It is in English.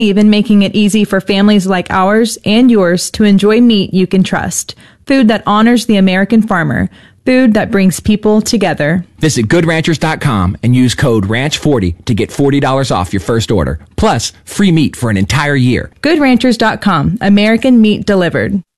even making it easy for families like ours and yours to enjoy meat you can trust. Food that honors the American farmer. Food that brings people together. Visit GoodRanchers.com and use code RANCH40 to get $40 off your first order. Plus, free meat for an entire year. GoodRanchers.com. American meat delivered.